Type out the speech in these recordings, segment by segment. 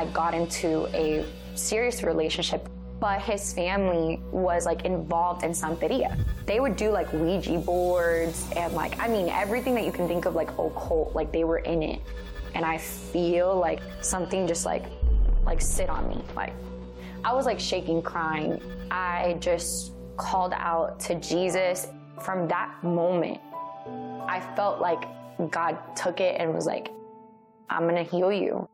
I got into a serious relationship, but his family was like involved in Santeria. They would do like Ouija boards and like, I mean, everything that you can think of like occult, like they were in it. And I feel like something just like sit on me. Like I was like shaking, crying. I just called out to Jesus. From that moment, I felt like God took it and was like, I'm gonna heal you.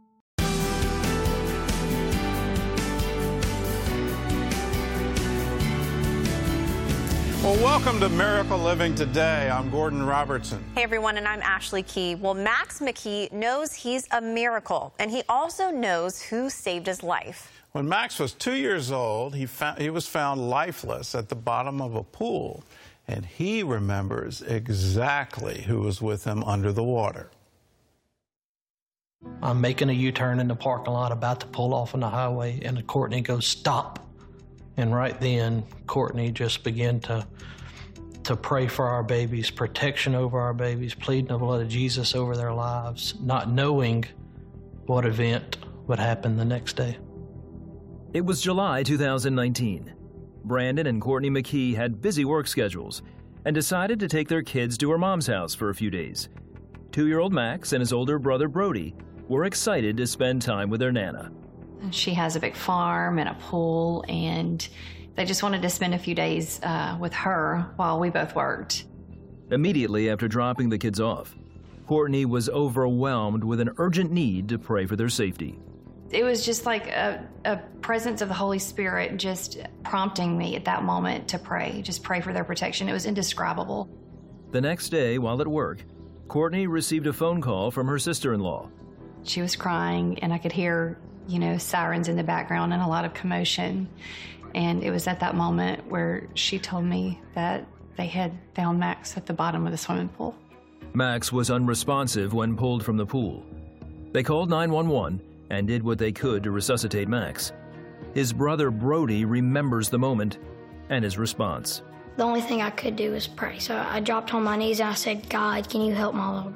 Well, welcome to Miracle Living Today. I'm Gordon Robertson. Hey, everyone, and I'm Ashley Key. Well, Max McKee knows he's a miracle, and he also knows who saved his life. When Max was 2 years old, he was found lifeless at the bottom of a pool, and he remembers exactly who was with him under the water. I'm making a U-turn in the parking lot, about to pull off on the highway, and Courtney goes, "Stop." And right then, Courtney just began to pray for our babies, protection over our babies, pleading the blood of Jesus over their lives, not knowing what event would happen the next day. It was July 2019. Brandon and Courtney McKee had busy work schedules and decided to take their kids to her mom's house for a few days. 2-year-old Max and his older brother Brody were excited to spend time with their Nana. She has a big farm and a pool, and they just wanted to spend a few days with her while we both worked. Immediately after dropping the kids off, Courtney was overwhelmed with an urgent need to pray for their safety. It was just like a presence of the Holy Spirit just prompting me at that moment to pray, just pray for their protection. It was indescribable. The next day, while at work, Courtney received a phone call from her sister-in-law. She was crying, and I could hear, sirens in the background and a lot of commotion. And it was at that moment where she told me that they had found Max at the bottom of the swimming pool. Max was unresponsive when pulled from the pool. They called 911 and did what they could to resuscitate Max. His brother Brody remembers the moment and his response. The only thing I could do was pray. So I dropped on my knees and I said, "God, can you help my little